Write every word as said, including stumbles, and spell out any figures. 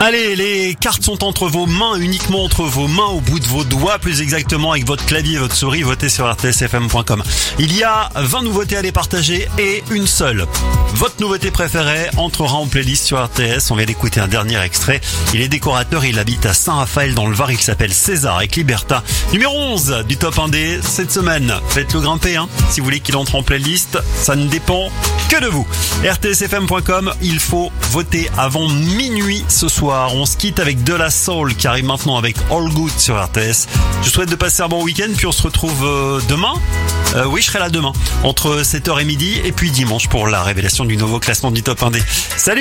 Allez, les cartes sont entre vos mains, uniquement entre vos mains, au bout de vos doigts, plus exactement avec votre clavier et votre souris. Votez sur r t s f m point com. Il y a vingt nouveautés à les partager et une seule. Votre nouveauté préférée entrera en playlist sur R T S. On vient d'écouter un dernier extrait. Il est décorateur et il habite à Saint-Raphaël dans le Var. Il s'appelle César avec Liberta. Numéro onze du top un D cette semaine. Faites-le grimper, hein. Si vous voulez qu'il entre en playlist, ça ne dépend que de vous. r t s f m point com, il faut voter avant minuit ce soir. On se quitte avec De La Soul qui arrive maintenant avec All Good sur R T S. Je souhaite de passer un bon week-end, puis on se retrouve euh, demain. Euh, oui, je serai là demain, entre sept heures et midi, et puis dimanche pour la révélation du nouveau classement du top un D. Salut!